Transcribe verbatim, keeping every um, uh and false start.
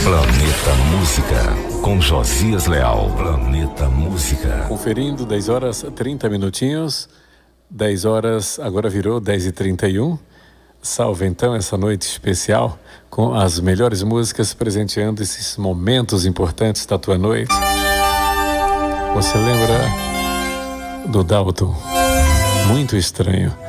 Planeta Música, com Josias Leal. Planeta Música. Conferindo, dez horas trinta minutinhos. dez horas, agora virou dez e trinta e um. Salve então essa noite especial com as melhores músicas, presenteando esses momentos importantes da tua noite. Você lembra do Dalton? Muito estranho.